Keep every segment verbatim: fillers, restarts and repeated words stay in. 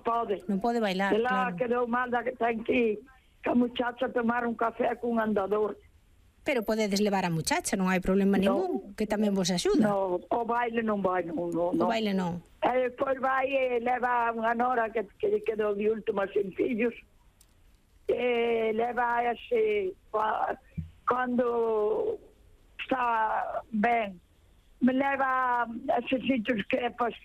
pode. Non pode bailar, Ela claro. quedou mal da que ten que que a muchacha tomar un café cun andador. Pero podedes levar a muchacha, non hai problema ningún, que tamén vos axuda. No, o baile non vai, non, non. O baile non. E depois vai e leva unha nora que, que lle quedou de última sin fillos. E leva a ese, cando está ben, me leva a esos sitios que é para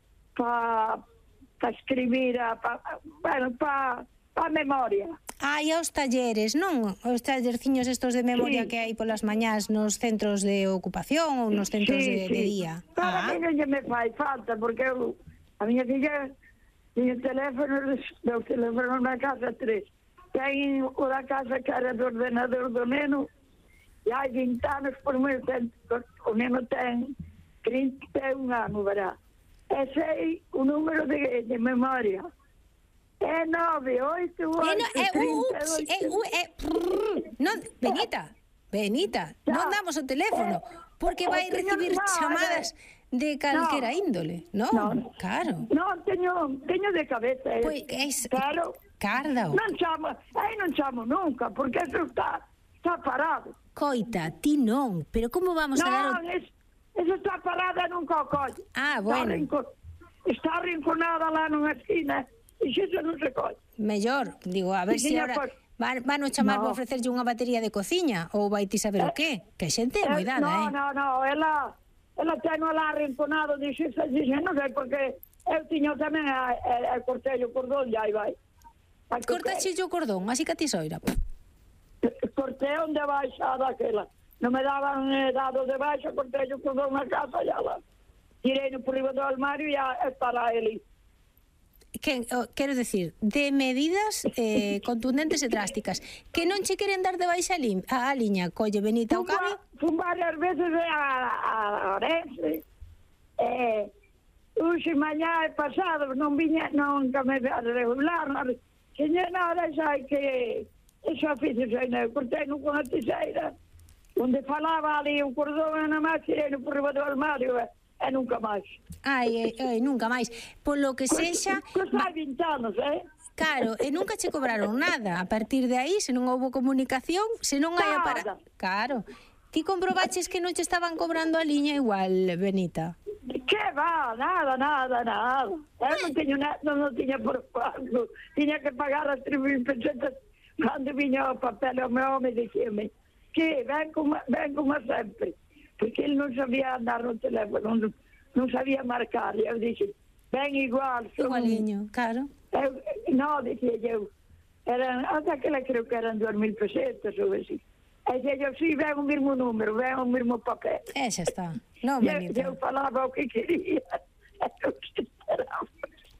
pa, pa escribir, pa, bueno, para pa memoria. Ah, e aos talleres, non? Os tallerciños estos de memoria Sí. que hai polas mañás nos centros de ocupación ou nos centros Sí, de, sí. de día. Para Ah, mí non lle me fai falta, porque eu, a miña filla tiña teléfono, meu teléfono na casa tres. Ten o da casa que era do ordenador do neno, e hai vinte anos por meu tempo, o neno ten trinta e un anos, verá. E sei o número de, de memoria. É nove, oito, e no, oito, é, trinta ups, e é, oito. é, prrr, non, Benita, Benita, non damos o teléfono, porque vai recibir No, chamadas de calquera no. índole, non? No. Claro. Non, teño, teño de cabeza. Pois, es, Claro. Cárdao. Non chamo, aí non chamo nunca, porque eso está, está parado. Coita, ti non, pero como vamos a dar o... Non, es, eso está parada nunca o colle. Ah, bueno. Está, rinco, está rinconada lá nunha esquina, e eso non se colle. Mellor, digo, a ver se Tiña, ahora pois, van, van o chamar no. para ofrecerlle unha batería de cociña ou vai ti saber o qué, que a xente é moi Eh, dada, no, eh? no, no, ela, ela ten lá rinconado, dixe, dixe, non sei, porque eu tiño tamén a, a, a cortello cordón, e aí vai. Vai que Cortaxe o cordón, así que a ti soira. cortei onde baixa daquela. Non me daban eh, dado de baixa, cortei o cordón na casa e ala. Tirei no por riba do armario e a, para ele. Que, oh, quero decir, de medidas eh, contundentes e drásticas que non che queren dar de baixa a, lim, a, a liña, colle Benita o Fun, cable. fun varias veces a, a, a Orense. Eh, Uxe, mañá e pasado, non viña, non que me a regular, non, señora, ahora xa hai que, eso oficio xa non, cortei no con a tiseira, onde falaba ali o cordón na máis, tirei no por riba do armario, e, e nunca máis. Ai, ai, nunca máis. Polo que sexa, Costa vinte anos, eh? claro, e nunca che cobraron nada. A partir de aí, se non houve comunicación, se non hai a para... Nada. Claro. Ti comprobaches que non che estaban cobrando a liña igual, Benita? Que va, nada, nada, nada. Eu non tiño nada, non, non tiña por cuando. Tiña que pagar as tres mil pesetas cando viña o papel ao meu home, dicíame que ven como, ven como sempre. Porque ele non sabía andar no teléfono, non, non sabía marcar. E eu dixo, ven igual. Son, Igualiño, claro. eu, no, dicía eu, eran, hasta que la creo que eran dos mil pesetas ou así. E dicía eu, sí, ven o mesmo número, ven o mesmo papel. E xa está. Non, E Benita. eu falaba o que quería. Eu que esperaba.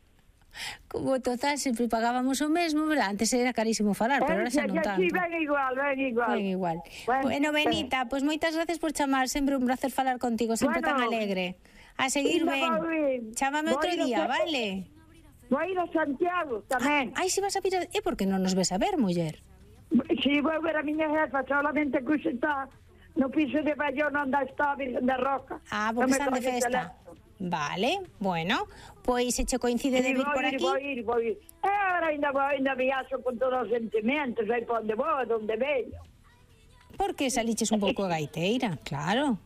Como total, sempre pagábamos o mesmo, verdad? Antes era carísimo falar, pero ahora xa non tanto. Sí, ven igual, ven igual. Ben igual. Bueno, Bueno, Benita, pois pues moitas gracias por chamar, sempre un placer falar contigo, sempre Bueno, tan alegre. A seguir Ida, ben. vou ir. Chámame Vou outro ir a día, Sa- vale? Vou ir a Santiago tamén. Ai, se vas a vir a... É porque non nos ves a ver, muller. Si, vou ver a miña jefa, solamente que se está no piso de Bayona onde está a Virgen da Roca. Ah, Non porque me están de coge o festa. teléfono. Vale, bueno, pois se che coincide de Sí, vir vou por ir, aquí. vou ir, vou ir. E agora ainda vou, ainda viaxo con todos os sentimentos, aí para onde vou, onde veño. Porque saliches un pouco gaiteira, claro.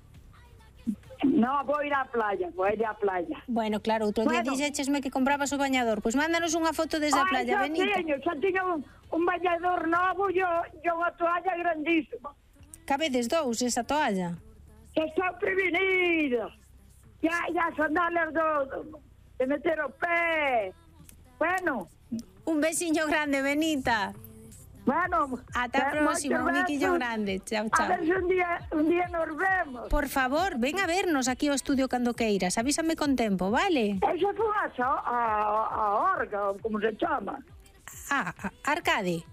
No, vou ir á playa, vou ir á playa. Bueno, claro, outro día Bueno. dixéchesme que comprabas o bañador. Pois mándanos unha foto desde a playa, xa Benita. teño, xa teño un, un bañador novo e unha toalla grandísima. Cabedes dous esa toalla. Que está prevenida. Ya, ya sandalias do, do, de meter o pé. Bueno, Un besiño grande, Benita. bueno. Ata a eh, próxima, un moitos biquillo besos. grande. Chao, A chao. ver se un día, un día nos vemos. Por favor, ven a vernos aquí ao estudio cando queiras. Avísame con tempo, vale? Esa foi a, so- a, a orga, ou como se chama. Ah, a- Arcade,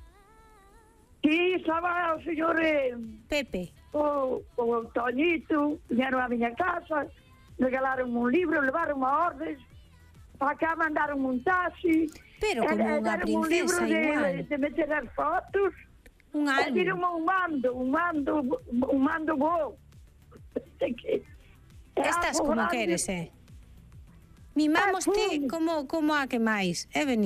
Sí, estaba o señor eh, Pepe. o, o Toñito, vieron a miña casa, regalaron un libro, levaron a ordes, para cá mandaron un taxi. Pero e- como e unha deron un libro princesa de, igual. de meter as fotos. Un E álbum. tiron un mando, un mando, un mando bo. De que- Estás algo como grande. queres, eh? Mimamos Ah, ti sí. como, como a que máis, é Benita.